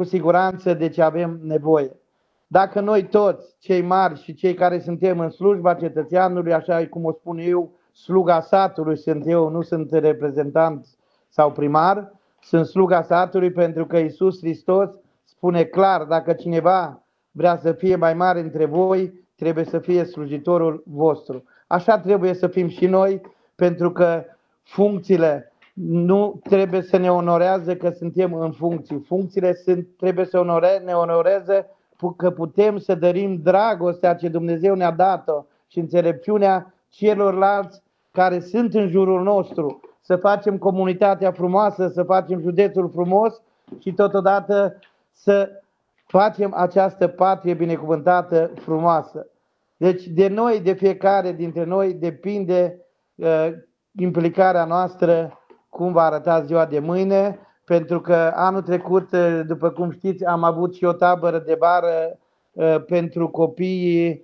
cu siguranță de ce avem nevoie. Dacă noi toți, cei mari și cei care suntem în slujba cetățeanului, așa cum o spun eu, sluga satului sunt eu, nu sunt reprezentant sau primar, sunt sluga satului, pentru că Iisus Hristos spune clar, dacă cineva vrea să fie mai mare între voi, trebuie să fie slujitorul vostru. Așa trebuie să fim și noi, pentru că funcțiile nu trebuie să ne onorează că suntem în funcții. Funcțiile trebuie să ne onoreze că putem să dărim dragostea ce Dumnezeu ne-a dat-o și înțelepciunea celorlalți care sunt în jurul nostru. Să facem comunitatea frumoasă, să facem județul frumos și totodată să facem această patrie binecuvântată frumoasă. Deci de noi, de fiecare dintre noi, depinde implicarea noastră cum va arăta ziua de mâine, pentru că anul trecut, după cum știți, am avut și o tabără de vară pentru copiii,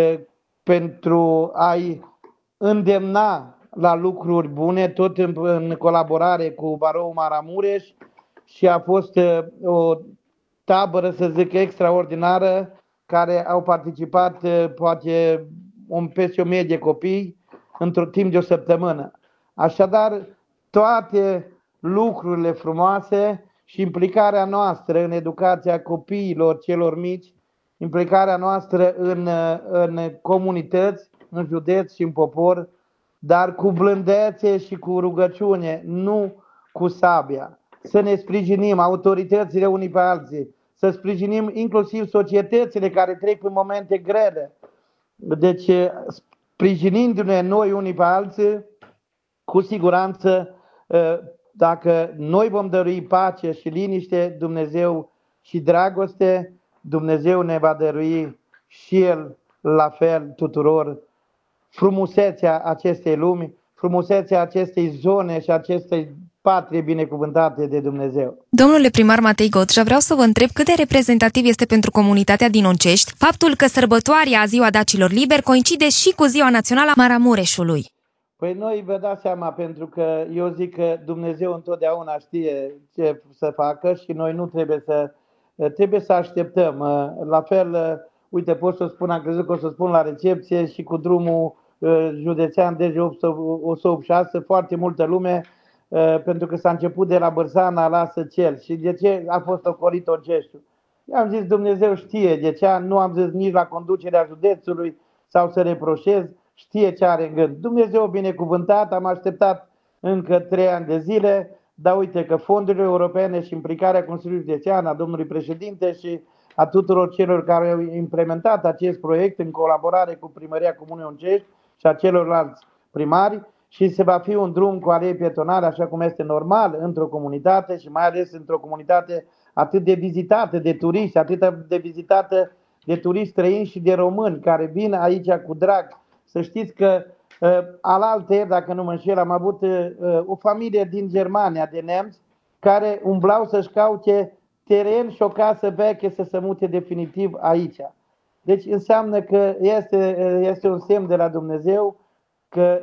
pentru a-i îndemna la lucruri bune, tot în colaborare cu Baroul Maramureș, și a fost o tabără, să zic, extraordinară, care au participat poate peste 1000 de copii într-un timp de o săptămână. Așadar, toate lucrurile frumoase și implicarea noastră în educația copiilor celor mici, implicarea noastră în comunități, în județ și în popor, dar cu blândețe și cu rugăciune, nu cu sabia. Să ne sprijinim autoritățile unii pe alții, să sprijinim inclusiv societățile care trec prin momente grele. Deci, sprijinindu-ne noi unii pe alții, cu siguranță, dacă noi vom dărui pace și liniște, Dumnezeu și dragoste, Dumnezeu ne va dărui și El la fel tuturor frumusețea acestei lumi, frumusețea acestei zone și acestei patrie binecuvântate de Dumnezeu. Domnule primar Matei Gotja, vreau să vă întreb cât de reprezentativ este pentru comunitatea din Oncești faptul că sărbătoarea Ziua Dacilor Liberi coincide și cu Ziua Națională a Maramureșului. Păi noi vă dați seama, pentru că eu zic că Dumnezeu întotdeauna știe ce să facă și noi nu trebuie să așteptăm. La fel, uite, pot să spun, am crezut că o să spun la recepție și cu drumul județean DG186, foarte multă lume, pentru că s-a început de la Bârsana la Săcel. Și de ce a fost ocolit Onceștiul? Eu am zis, Dumnezeu știe de ce, nu am zis nici la conducerea județului sau să reproșez, știe ce are în gând. Dumnezeu binecuvântat, am așteptat încă 3 ani de zile, dar uite că fondurile europene și implicarea Consiliului Județean, a domnului președinte și a tuturor celor care au implementat acest proiect în colaborare cu Primăria Comunei Oncești și a celorlalți primari, și se va fi un drum cu alei pietonale, așa cum este normal într-o comunitate și mai ales într-o comunitate atât de vizitată de turiști, atât de vizitată de turiști străini și de români care vin aici cu drag. Să știți că alaltăieri, dacă nu mă înșel, am avut o familie din Germania, de nemți, care umblau să-și caute teren și o casă veche să se mute definitiv aici. Deci înseamnă că este un semn de la Dumnezeu că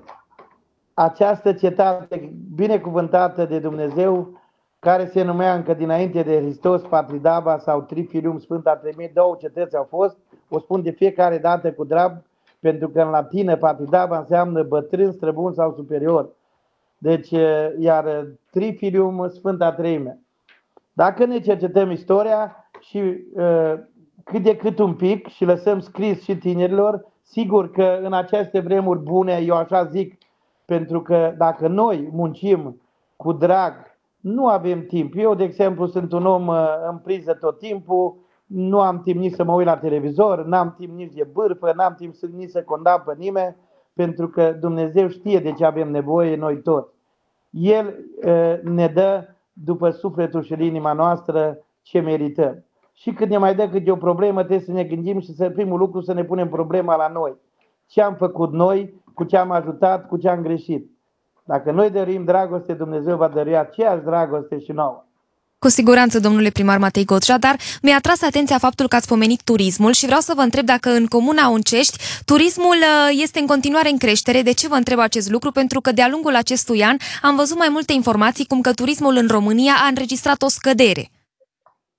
această cetate binecuvântată de Dumnezeu, care se numea încă dinainte de Hristos Patridaba sau Trifilium Sfânta Treimie, 2 cetăți au fost, o spun de fiecare dată cu drag, pentru că în latină Patridaba înseamnă bătrân, străbun sau superior. Deci, iar Trifilium Sfânta Treime. Dacă ne cercetăm istoria și cât de cât un pic și lăsăm scris și tinerilor, sigur că în aceste vremuri bune, eu așa zic, pentru că dacă noi muncim cu drag, nu avem timp. Eu, de exemplu, sunt un om în priză tot timpul, nu am timp nici să mă uit la televizor, n-am timp nici de bârfă, n-am timp nici să condamn pe nimeni, pentru că Dumnezeu știe de ce avem nevoie noi toți. El ne dă după sufletul și inima noastră ce merităm. Și când ne mai dă câte o problemă, trebuie să ne gândim și primul lucru să ne punem problema la noi. Ce am făcut noi, cu ce am ajutat, cu ce am greșit. Dacă noi dăruim dragoste, Dumnezeu va dărui aceeași dragoste și nouă. Cu siguranță, domnule primar Matei Gotja, dar mi-a atras atenția faptul că ați pomenit turismul și vreau să vă întreb dacă în comuna Oncești turismul este în continuare în creștere. De ce vă întreb acest lucru? Pentru că de-a lungul acestui an am văzut mai multe informații cum că turismul în România a înregistrat o scădere.